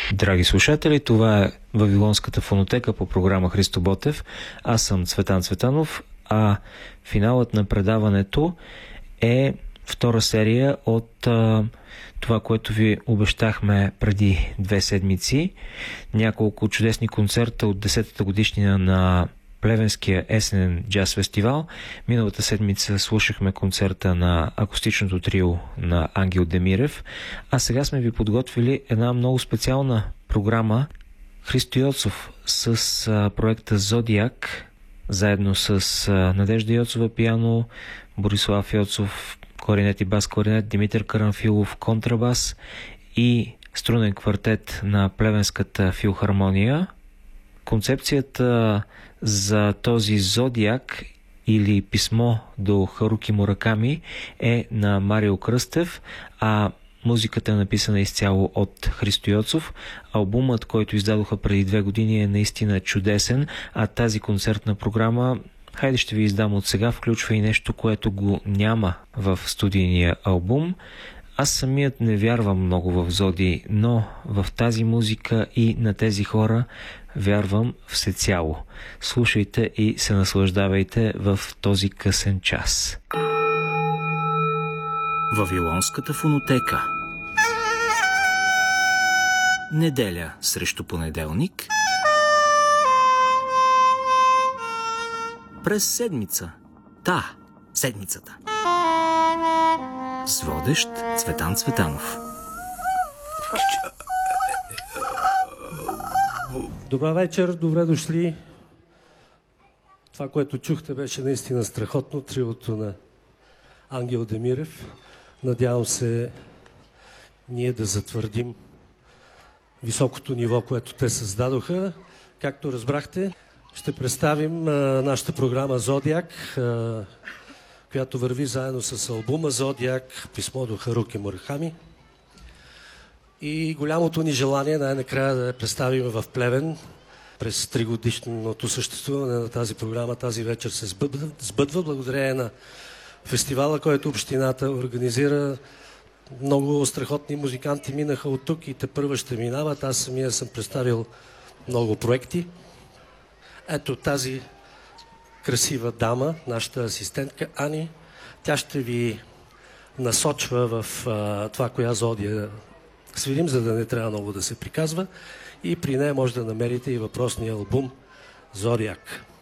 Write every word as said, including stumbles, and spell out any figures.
Драги слушатели, това е Вавилонската фонотека по програма Христо Ботев. Аз съм Цветан Цветанов, а финалът на предаването е втора серия от а, това, което ви обещахме преди две седмици. Няколко чудесни концерта от десетата годишнина на Плевенския есенен джаз фестивал. Миналата седмица слушахме концерта на акустичното трио на Ангел Демирев, а сега сме ви подготвили една много специална програма. Христо Йоцов с а, проекта Зодиак, заедно с а, Надежда Йоцова пиано, Борислав Йоцов кларинет и бас кларинет, Димитър Карамфилов контрабас и струнен квартет на Плевенската филхармония. Концепцията за този Зодиак или писмо до Харуки Мураками е на Марио Кръстев, а музиката е написана изцяло от Христо Йоцов. Албумът, който издадоха преди две години, е наистина чудесен, а тази концертна програма, хайде ще ви издам от сега, включва и нещо, което го няма в студийния албум. Аз самият не вярвам много в Зоди, но в тази музика и на тези хора вярвам всецяло. Слушайте и се наслаждавайте в този късен час. Вавилонската фонотека. Неделя срещу понеделник. През седмица. Та, седмицата. С водещ Цветан Цветанов. Добра вечер, добре дошли. Това, което чухте, беше наистина страхотно. Триото на Ангел Демирев. Надявам се ние да затвърдим високото ниво, което те създадоха. Както разбрахте, ще представим а, нашата програма Зодиак, а, която върви заедно с албума Зодиак, писмо до Харуки Мураками. И голямото ни желание най-накрая да я представим в Плевен. През тригодишното съществуване на тази програма тази вечер се сбъдва, сбъдва благодарение на фестивала, който общината организира. Много страхотни музиканти минаха от тук и тепърва ще минават. Аз самия съм представил много проекти. Ето тази красива дама, нашата асистентка Ани, тя ще ви насочва в а, това, коя зодия свирим, за да не трябва много да се приказва. И при нея може да намерите и въпросния албум Зодиак.